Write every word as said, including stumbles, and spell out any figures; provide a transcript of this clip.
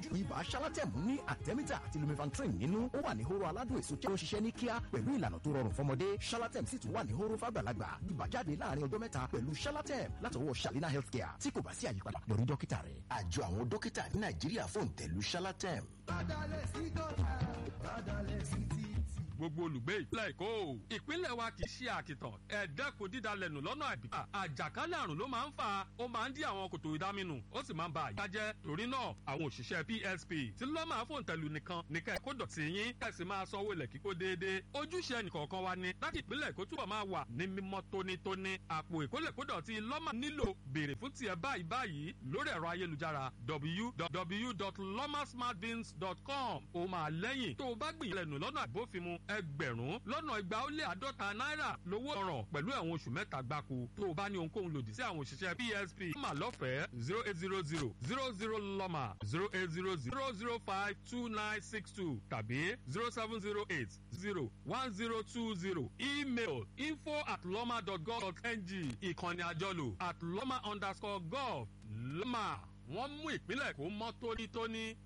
dídùn ibà Shalatem ní Artemether àti Lumefantrine nínú. Ó wà ní hóró aládùn èso tí ó ń ṣiṣẹ́ ní kíá pẹ̀lú ìlànà tó rọrùn fọmọdé. Shalatem sì tún wà ní hóró fàgbàlagbà. Ibà jáde láàrin ọjọ́ mẹ́ta pẹ̀lú Shalatem látọwọ́ Shalina Healthcare. Tí kò bá sí àyípadà lọ rí dókítà rẹ̀. Àjọ àwọn dókítà ní Nàìjíríà fòǹtẹ̀lù Shalatem. Bádàlẹ̀ sí gọ́tà, bádàlẹ̀ sí títì. Gbogbo olùgbé ìpínlẹ̀ Èkó ìpínlẹ̀ wa kì í ṣe àkìtàn ẹ dẹ́kun dídalẹ̀nù lọ́nà àìbìkítà. Àjàkálẹ̀ àrùn ló máa ń fà ó máa ń dí àwọn kòtò ìdáminù ó sì máa ń ba àyíká jẹ́. Torí náà àwọn òṣìṣẹ́ P S P tí lọ́ máa fòǹtẹ̀lù nìkan ní kẹ́ kó dọ̀tí yín kẹ́sì máa sanwó ilẹ̀ kíkó déédéé. Ojúṣe ẹnìkọ̀ọ̀kan wa ni láti ìpínlẹ̀ Èkó túbọ̀ máa wà ní mímọ́ tónítóní. Àpò ìkólẹ̀kódọ̀tí lọ́mà nílò béèrè fún tiẹ̀ báyìí báyìí lórí ẹ̀rọ ayélujára w w w dot loma smart bins dot com. Ó máa lẹ́yìn tó o bá gbìyànjú lọ́nà àbófinmu ẹgbẹ̀rún lọ́nà igba ó lé àádọ́ta náírà lówó ọ̀ràn pẹ̀lú ẹ̀wọ̀n oṣù mẹ́ta gbáko. Tó o bá ní ohunkóhun lòdì sí àwọn òṣìṣẹ́ P S P lọ́mà lọ́fẹ̀ẹ́ zero eight zero zero zero zero lọ́mà zero eight zero zero zero five two nine six two tàbí zero seven zero eight zero one zero two zero. Email info at loma dot gov dot n g. Ìkànnì àjọlò at loma underscore gov. Lọ́mà wọ́n mú ìpínlẹ̀ Èkó mọ́ tónítóní.